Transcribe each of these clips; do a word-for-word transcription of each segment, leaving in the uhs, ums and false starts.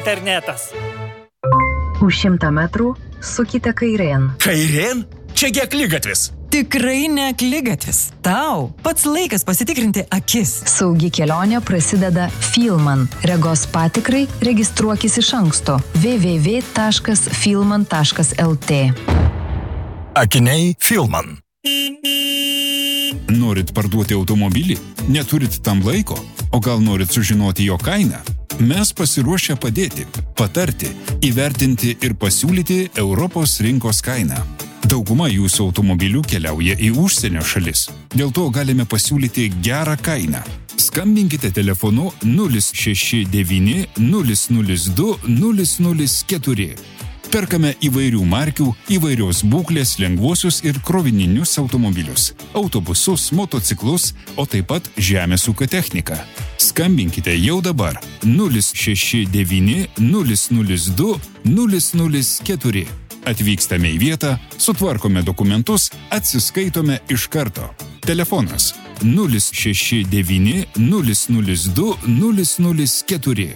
internetas. Už šimtą metrų sukite kairėn. Kairėn? Čiagi akligatvis. Tikrai ne akligatvis. Tau pats laikas pasitikrinti akis. Saugi kelionė prasideda Filman. Regos patikrai registruokis iš anksto. w w w taškas filman taškas l t. Akiniai Filman. Norit parduoti automobilį? Neturit tam laiko? O gal norit sužinoti jo kainą? Mes pasiruošę padėti, patarti, įvertinti ir pasiūlyti Europos rinkos kainą. Dauguma jūsų automobilių keliauja į užsienio šalis. Dėl to galime pasiūlyti gerą kainą. Skambinkite telefonu nulis šeši devyni nulis nulis du nulis nulis keturi. Perkame įvairių markių, įvairios būklės lengvuosius ir krovininius automobilius, autobusus, motociklus, o taip pat žemės ūkio techniką. Skambinkite jau dabar nulis šeši devyni nulis nulis du nulis nulis keturi. Atvykstame į vietą, sutvarkome dokumentus, atsiskaitome iš karto. Telefonas nulis šeši devyni nulis nulis du nulis nulis keturi.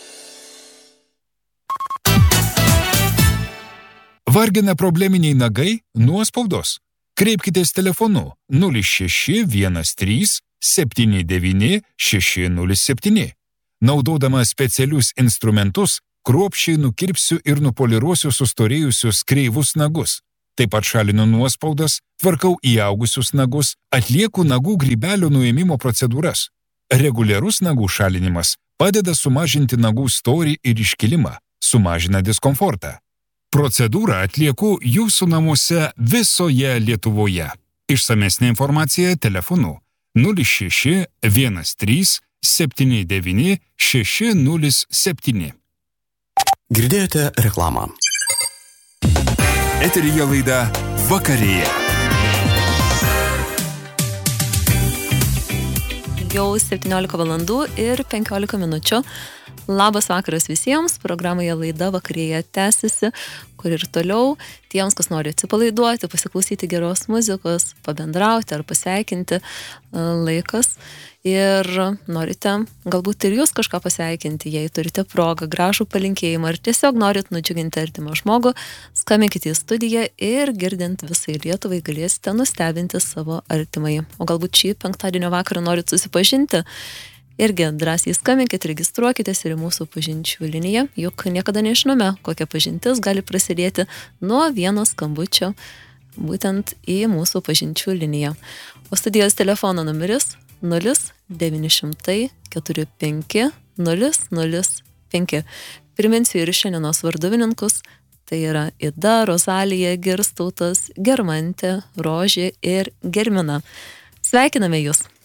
Vargina probleminiai nagai, nuospaudos? Kreipkitės telefonu nulis šeši vienas trys septyni devyni šeši nulis septyni. Naudodama specialius instrumentus, kruopščiai nukirpsiu ir nupoliruosiu sustorėjusius kreivus nagus. Taip pat šalinu nuospaudas, tvarkau įaugusius nagus, atlieku nagų grybelio nuėmimo procedūras. Reguliarus nagų šalinimas padeda sumažinti nagų storį ir iškilimą, sumažina diskomfortą. Procedūrą atlieku jūsų namuose visoje Lietuvoje. Išsamesnė informacija telefonu nulis šeši vienas trys septyni devyni šeši nulis septyni. Girdėjote reklamą. Eteryje laida Vakarėja. Jau septyniolika valandų ir penkiolika minučių. Labas vakaras visiems, programoje laida Vakarėja tęsiasi, kur ir toliau tiems, kas nori atsipalaiduoti, pasiklausyti geros muzikos, pabendrauti ar pasveikinti laikas. Ir norite galbūt ir jūs kažką pasveikinti, jei turite progą, gražų palinkėjimą, ar tiesiog norit nudžiuginti artimą žmogų, skambinkite į studiją ir girdint visai Lietuvai galėsite nustebinti savo artimai. O galbūt šį penktadienio vakarą norit susipažinti, irgi drąsiai skambinkite, registruokitės ir į mūsų pažinčių liniją, juk niekada nežinome, kokia pažintis gali prasidėti nuo vieno skambučio būtent į mūsų pažinčių liniją. O studijos telefono numeris nulis devyni šimtai keturi penki nulis nulis penki. Priminsiu ir šiandienos varduvininkus, tai yra Ida, Rozalija, Girstautas, Germantė, Rožė ir Germina. Sveikiname jūs!